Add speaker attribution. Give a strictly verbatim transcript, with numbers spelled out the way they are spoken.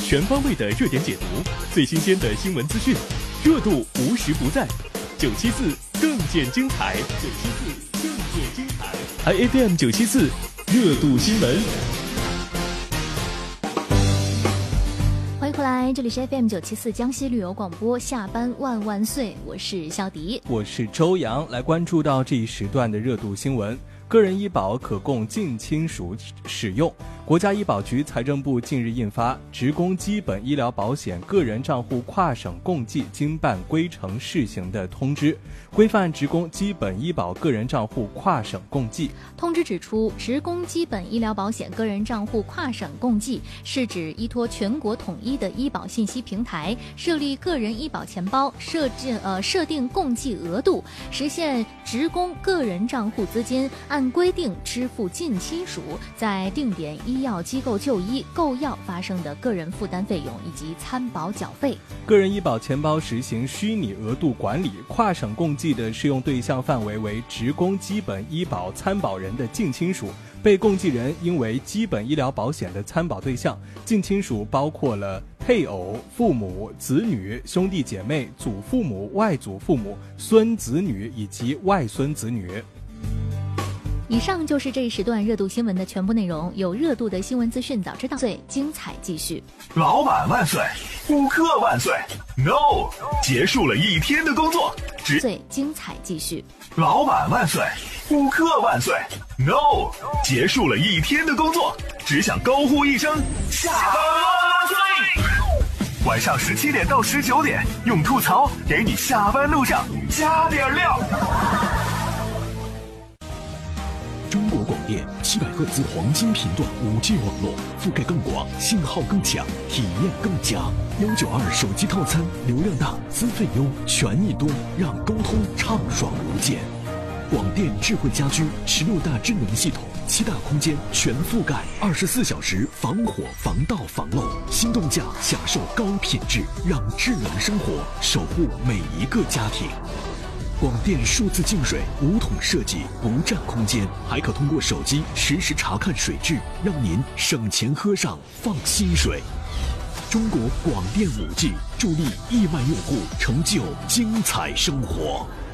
Speaker 1: 全方位的热点解读，最新鲜的新闻资讯，热度无时不在。九七四更见精彩，九七四更见精彩。还 F M 九七四热度新闻。
Speaker 2: 欢迎回来，这里是 F M 九七四江西旅游广播，下班万万岁，我是肖迪，
Speaker 3: 我是周洋，来关注到这一时段的热度新闻。个人医保可供近亲属使用。国家医保局、财政部近日印发《职工基本医疗保险个人账户跨省共计经办规程试行的通知》，规范职工基本医保个人账户跨省共计。
Speaker 2: 通知指出，职工基本医疗保险个人账户跨省共计是指依托全国统一的医保信息平台，设立个人医保钱包，设置呃设定共计额度，实现职工个人账户资金按规定支付近亲属在定点医药机构就医购药发生的个人负担费用以及参保缴费。
Speaker 3: 个人医保钱包实行虚拟额度管理，跨省共计的适用对象范围为职工基本医保参保人的近亲属，被共计人应为基本医疗保险的参保对象。近亲属包括了配偶、父母、子女、兄弟姐妹、祖父母、外祖父母、孙子女以及外孙子女。
Speaker 2: 以上就是这一时段热度新闻的全部内容，有热度的新闻资讯早知道，最精彩继续。
Speaker 4: 老板万岁，顾客万岁 ，No， 结束了一天的工作，只
Speaker 2: 最精彩继续。
Speaker 4: 老板万岁，顾客万岁 ，No， 结束了一天的工作，只想高呼一声下班万岁。晚上十七点到十九点，用吐槽给你下班路上加点料。
Speaker 5: 中国广电七百赫兹黄金频段 五 G 网络，覆盖更广，信号更强，体验更佳。幺九二手机套餐，流量大，资费优，权益多，让沟通畅爽无间。广电智慧家居十六大智能系统，七大空间全覆盖，二十四小时防火防盗防漏，心动价享受高品质，让智能生活守护每一个家庭。广电数字净水五桶设计，不占空间，还可通过手机实时查看水质，让您省钱喝上放心水。中国广电 五 G 助力亿万用户成就精彩生活。